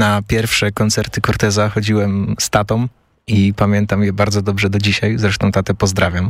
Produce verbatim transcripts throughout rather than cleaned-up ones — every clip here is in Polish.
Na pierwsze koncerty Corteza chodziłem z tatą i pamiętam je bardzo dobrze do dzisiaj. Zresztą tatę pozdrawiam.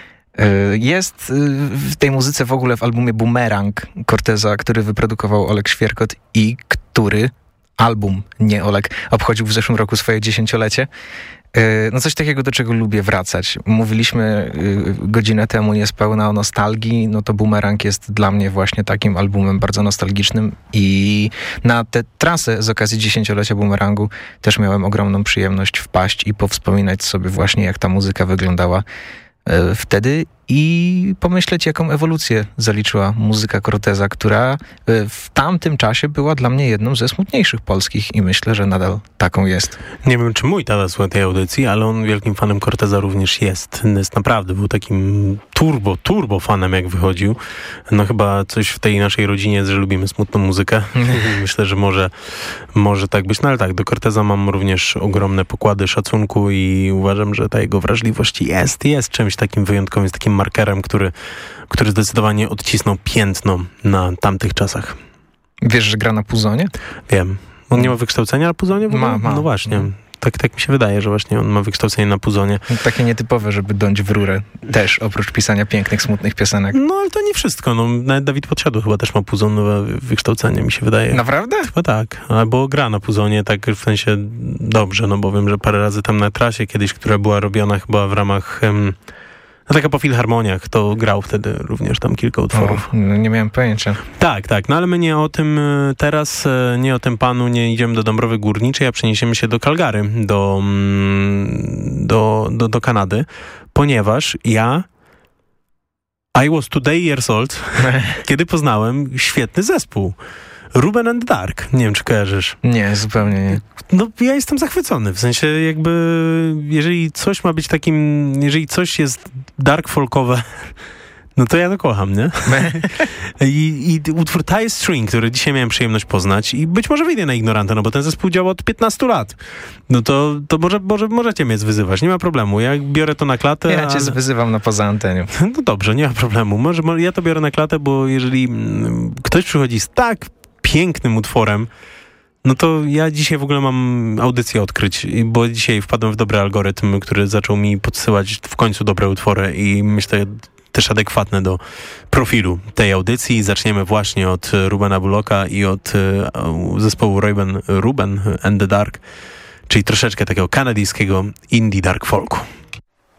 Jest w tej muzyce w ogóle w albumie Boomerang Corteza, który wyprodukował Oleg Świerkot i który album, nie Oleg, obchodził w zeszłym roku swoje dziesięciolecie. No coś takiego, do czego lubię wracać. Mówiliśmy godzinę temu niespełna o nostalgii, no to Boomerang jest dla mnie właśnie takim albumem bardzo nostalgicznym i na tę trasę z okazji dziesięciolecia Boomerangu też miałem ogromną przyjemność wpaść i powspominać sobie właśnie, jak ta muzyka wyglądała wtedy i pomyśleć, jaką ewolucję zaliczyła muzyka Corteza, która w tamtym czasie była dla mnie jedną ze smutniejszych polskich i myślę, że nadal taką jest. Nie wiem, czy mój tata słucha tej audycji, ale on wielkim fanem Corteza również jest. Jest naprawdę, był takim turbo, turbo fanem, jak wychodził. No chyba coś w tej naszej rodzinie jest, że lubimy smutną muzykę. Myślę, że może, może tak być. No ale tak, do Corteza mam również ogromne pokłady szacunku i uważam, że ta jego wrażliwość jest, jest czymś takim wyjątkowym, jest takim markerem, który, który zdecydowanie odcisnął piętno na tamtych czasach. Wiesz, że gra na puzonie? Wiem. On nie ma wykształcenia na puzonie? W ogóle? Ma, ma. No właśnie. Ma. Tak, tak mi się wydaje, że właśnie on ma wykształcenie na puzonie. Takie nietypowe, żeby dąć w rurę też, oprócz pisania pięknych, smutnych piosenek. No, ale to nie wszystko. No, nawet Dawid Podsiadło chyba też ma puzonowe wykształcenie, mi się wydaje. Naprawdę? Chyba tak. Albo gra na puzonie, tak w sensie dobrze, no bo wiem, że parę razy tam na trasie kiedyś, która była robiona chyba w ramach... Um, no taka po filharmoniach, to grał wtedy również tam kilka utworów. O, no nie miałem pojęcia. Tak, tak, no ale my nie o tym teraz, nie o tym panu, nie idziemy do Dąbrowy Górniczej, a przeniesiemy się do Calgary, do, do, do, do Kanady, ponieważ ja I was today years old, kiedy poznałem świetny zespół. Ruben and the Dark. Nie wiem, czy kojarzysz. Nie, zupełnie nie. No, ja jestem zachwycony. W sensie jakby, jeżeli coś ma być takim, jeżeli coś jest dark folkowe, no to ja to kocham, nie? I, I utwór Tie String, który dzisiaj miałem przyjemność poznać i być może wyjdę na ignoranta, no bo ten zespół działa od piętnastu lat. No to, to może, może możecie mnie zwyzywać, nie ma problemu. Ja biorę to na klatę. Ja cię ale... zwyzywam na poza anteniu. No dobrze, nie ma problemu. Może, może ja to biorę na klatę, bo jeżeli mm, ktoś przychodzi z tak pięknym utworem, no to ja dzisiaj w ogóle mam audycję odkryć, bo dzisiaj wpadłem w dobry algorytm, który zaczął mi podsyłać w końcu dobre utwory i myślę też adekwatne do profilu tej audycji. Zaczniemy właśnie od Rubena Bullocka i od uh, zespołu Ruben, Ruben and the Dark, czyli troszeczkę takiego kanadyjskiego indie dark folku.